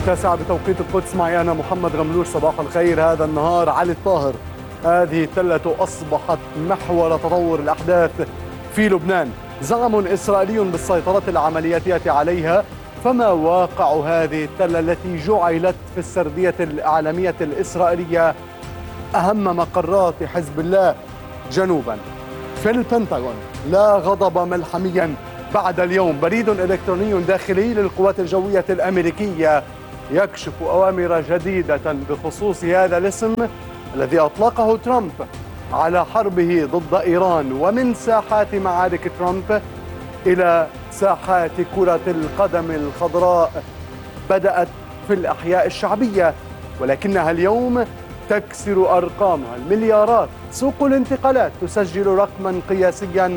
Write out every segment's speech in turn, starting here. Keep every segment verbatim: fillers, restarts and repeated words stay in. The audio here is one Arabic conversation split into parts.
التاسعة بتوقيت القدس، معي أنا محمد غملوش. صباح الخير. هذا النهار علي الطاهر. هذه التلة أصبحت محور تطور الأحداث في لبنان. زعم إسرائيلي بالسيطرة العملياتية عليها، فما واقع هذه التلة التي جعلت في السردية الإعلامية الإسرائيلية أهم مقرات حزب الله جنوبا؟ في البنتاغون لا غضب ملحميا بعد اليوم. بريد إلكتروني داخلي للقوات الجوية الأمريكية يكشف أوامر جديدة بخصوص هذا الاسم الذي أطلقه ترامب على حربه ضد إيران. ومن ساحات معارك ترامب إلى ساحات كرة القدم الخضراء، بدأت في الأحياء الشعبية ولكنها اليوم تكسر أرقامها المليارات. سوق الانتقالات تسجل رقما قياسيا،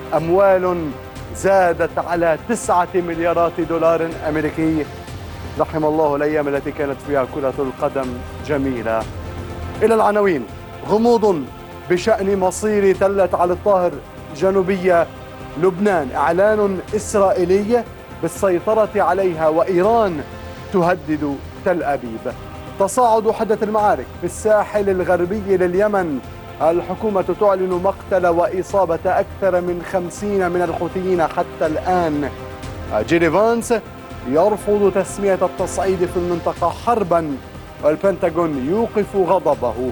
أموال زادت على تسعة مليارات دولار أمريكي. رحم الله الأيام التي كانت فيها كرة القدم جميلة. إلى العناوين. غموض بشأن مصير تلة علي الطاهر جنوبية لبنان. إعلان إسرائيلي بالسيطرة عليها، وإيران تهدد تل أبيب. تصاعد حدة المعارك في الساحل الغربي لليمن. الحكومة تعلن مقتل وإصابة أكثر من خمسين من الحوثيين حتى الآن. جيدي فانس يرفض تسمية التصعيد في المنطقة حربا، والبنتاغون يوقف غضبه.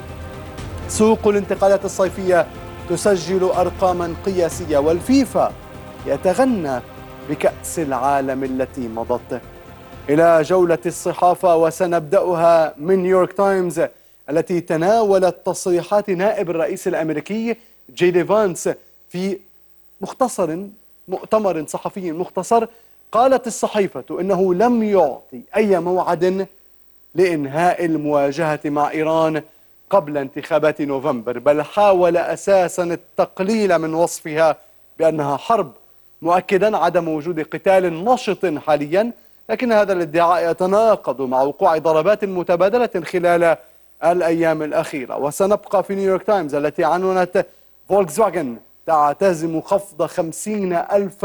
سوق الانتقالات الصيفية تسجل أرقاما قياسية، والفيفا يتغنى بكأس العالم التي مضت. إلى جولة الصحافة، وسنبدأها من نيويورك تايمز التي تناولت تصريحات نائب الرئيس الأمريكي جيدي فانس في مختصر مؤتمر صحفي مختصر. قالت الصحيفة إنه لم يعطي أي موعد لإنهاء المواجهة مع إيران قبل انتخابات نوفمبر، بل حاول أساسا التقليل من وصفها بأنها حرب، مؤكدا عدم وجود قتال نشط حاليا. لكن هذا الادعاء يتناقض مع وقوع ضربات متبادلة خلال الأيام الأخيرة. وسنبقى في نيويورك تايمز التي عنونت فولكس فاجن تعتزم خفض خمسين ألف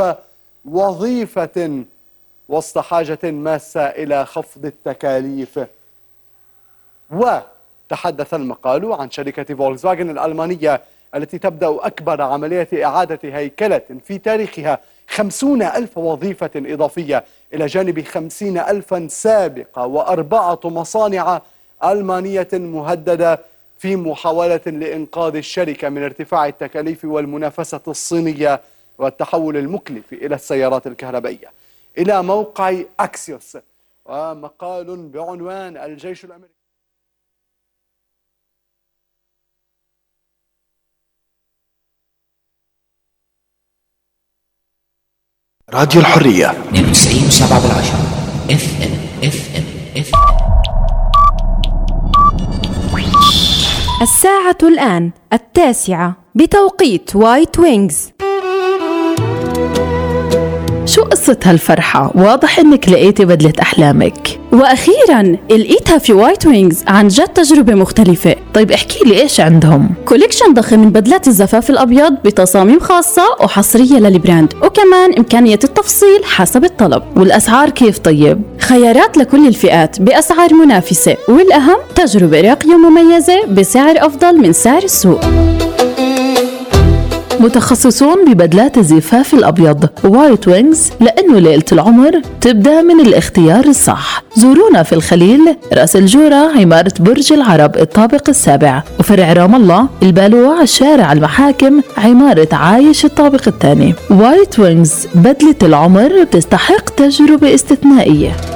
وظيفة وسط حاجة ماسة إلى خفض التكاليف. وتحدث المقال عن شركة فولكس فاجن الألمانية التي تبدأ أكبر عملية إعادة هيكلة في تاريخها، خمسون ألف وظيفة إضافية إلى جانب خمسين ألفا سابقة، وأربعة مصانع ألمانية مهددة في محاولة لإنقاذ الشركة من ارتفاع التكاليف والمنافسة الصينية والتحول المكلف إلى السيارات الكهربائية. إلى موقع أكسيوس، ومقال بعنوان الجيش الأمريكي. راديو الحرية اثنين وتسعين وسبعة بالعشرة اف ام اف ام اف ام. الساعة الآن التاسعة بتوقيت وايت وينجز. شو قصة هالفرحة؟ واضح انك لقيتي بدلة احلامك. واخيرا لقيتها في وايت وينجز، عن جد تجربة مختلفة. طيب احكي لي ايش عندهم؟ كوليكشن ضخم من بدلات الزفاف الابيض بتصاميم خاصة وحصرية للبراند، وكمان امكانية التفصيل حسب الطلب. والاسعار كيف طيب؟ خيارات لكل الفئات باسعار منافسة، والاهم تجربة راقية مميزة بسعر افضل من سعر السوق. متخصصون ببدلات الزفاف الأبيض وايت وينجز، لأنه ليلة العمر تبدأ من الاختيار الصح. زورونا في الخليل، رأس الجورة، عمارة برج العرب الطابق السابع، وفرع رام الله البالوع الشارع المحاكم، عمارة عايش الطابق الثاني. وايت وينجز، بدلة العمر بتستحق تجربة استثنائية.